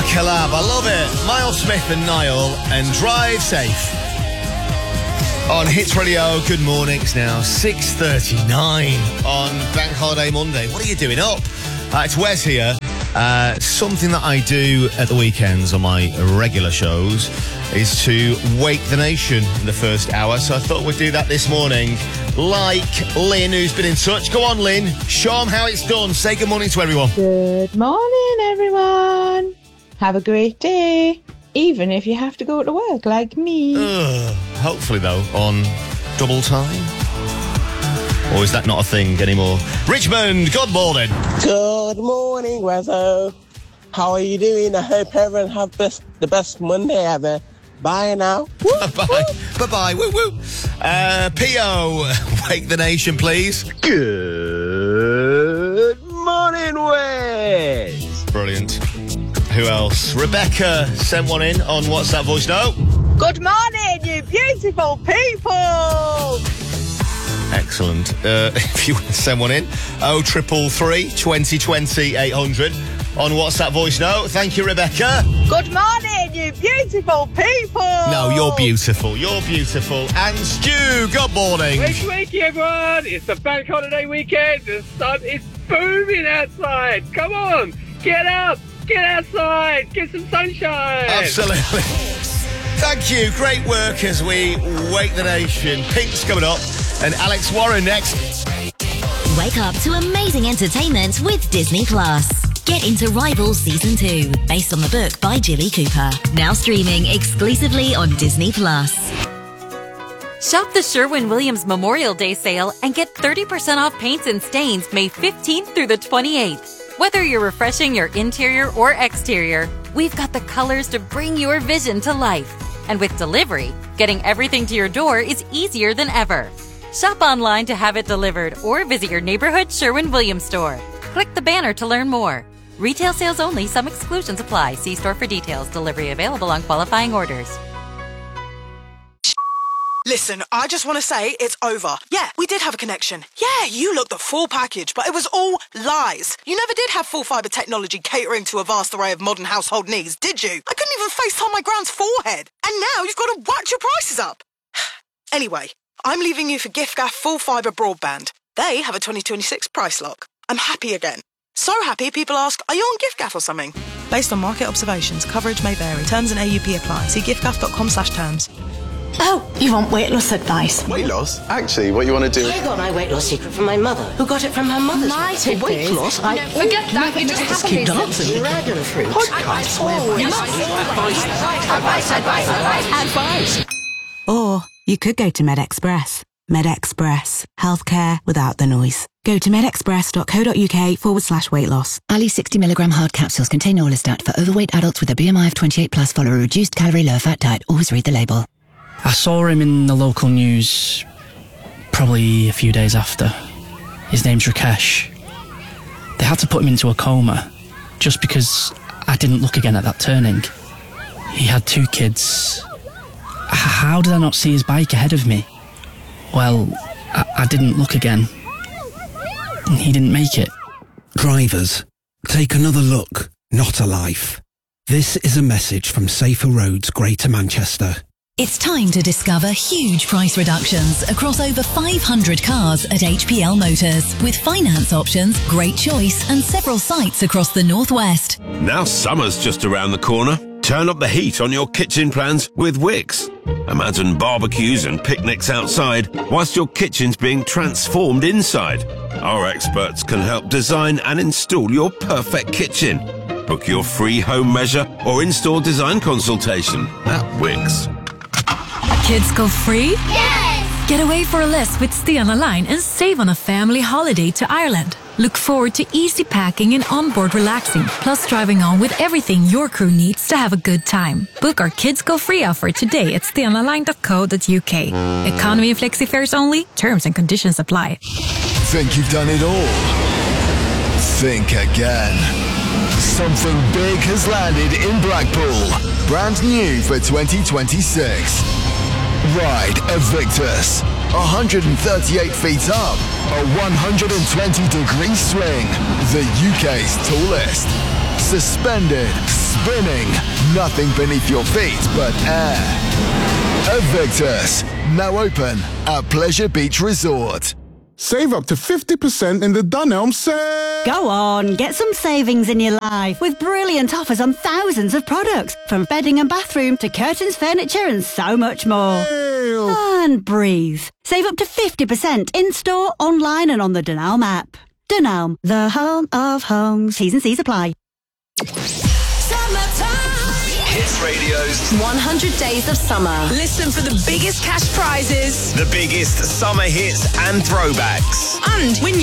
collab. I love it. Miles Smith and Niall and Drive Safe. On Hits Radio, good morning. It's now 6:39 on Bank Holiday Monday. What are you doing up? It's Wes here. Something that I do at the weekends on my regular shows is to wake the nation in the first hour. So I thought we'd do that this morning. Like Lynn, who's been in touch. Go on, Lynn. Show them how it's done. Say good morning to everyone. Good morning, everyone. Have a great day. Even if you have to go to work like me. Hopefully, though, on double time. Or is that not a thing anymore? Richmond, good morning. Good morning, Wezo. How are you doing? I hope everyone have the best Monday ever. Bye now. Bye-bye. Bye-bye. Woo-woo. P.O., wake the nation, please. Good morning, Wes. Brilliant. Who else? Rebecca sent one in on WhatsApp voice note. Good morning, you beautiful people. Excellent. If you want to send one in, 0333 2020 800 on WhatsApp voice note. Thank you, Rebecca. Good morning, you beautiful people. No, you're beautiful. You're beautiful. And Stu, good morning. Wakey, wakey, everyone. It's the bank holiday weekend. The sun is booming outside. Come on, get out. Get outside, get some sunshine. Absolutely. Thank you. Great work as we wake the nation. Pink's coming up and Alex Warren next. Wake up to amazing entertainment with Disney Plus. Get into Rivals Season 2, based on the book by Jilly Cooper. Now streaming exclusively on Disney Plus. Shop the Sherwin-Williams Memorial Day sale and get 30% off paints and stains May 15th through the 28th. Whether you're refreshing your interior or exterior, we've got the colors to bring your vision to life. And with delivery, getting everything to your door is easier than ever. Shop online to have it delivered or visit your neighborhood Sherwin-Williams store. Click the banner to learn more. Retail sales only. Some exclusions apply. See store for details. Delivery available on qualifying orders. Listen, I just want to say it's over. Yeah, we did have a connection. Yeah, you looked the full package, but it was all lies. You never did have full fibre technology catering to a vast array of modern household needs, did you? I couldn't even FaceTime my grand's forehead. And now you've got to whack your prices up. Anyway, I'm leaving you for giffgaff full fibre broadband. They have a 2026 price lock. I'm happy again. So happy people ask, are you on giffgaff or something? Based on market observations, coverage may vary. Terms and AUP apply. See giffgaff.com/terms. Oh, you want weight loss advice? Weight loss? Actually, what you want to do... I got my weight loss secret from my mother, who got it from her mother's. My tip weight loss? No, forget that. You just keep dancing. Dragon fruit. Podcast. Advice. Or you could go to MedExpress. MedExpress. Healthcare without the noise. Go to medexpress.co.uk/weight loss. Ali 60mg hard capsules contain Orlistat for overweight adults with a BMI of 28+. Follow a reduced calorie, low-fat diet. Always read the label. I saw him in the local news probably a few days after. His name's Rakesh. They had to put him into a coma just because I didn't look again at that turning. He had 2 kids. How did I not see his bike ahead of me? Well, I didn't look again. He didn't make it. Drivers, take another look, not a life. This is a message from Safer Roads, Greater Manchester. It's time to discover huge price reductions across over 500 cars at HPL Motors. With finance options, great choice, and several sites across the northwest. Now summer's just around the corner. Turn up the heat on your kitchen plans with Wix. Imagine barbecues and picnics outside whilst your kitchen's being transformed inside. Our experts can help design and install your perfect kitchen. Book your free home measure or in-store design consultation at Wix. Kids go free? Yes! Get away for a list with Stena Line and save on a family holiday to Ireland. Look forward to easy packing and onboard relaxing, plus driving on with everything your crew needs to have a good time. Book our Kids Go Free offer today at stenaline.co.uk. Economy and flexi fares only. Terms and conditions apply. Think you've done it all? Think again. Something big has landed in Blackpool. Brand new for 2026. Ride Evictus. 138 feet up. A 120-degree swing. The UK's tallest. suspended, spinning, nothing beneath your feet but air. Evictus, now open at Pleasure Beach Resort. Save up to 50% in the Dunelm sale. Go on, get some savings in your life with brilliant offers on thousands of products, from bedding and bathroom to curtains, furniture and so much more. And breathe. Save up to 50% in-store, online and on the Dunelm app. Dunelm, the home of homes. T's and C's apply. Hits Radio's 100 Days of Summer. Listen for the biggest cash prizes, The biggest summer hits and throwbacks. and win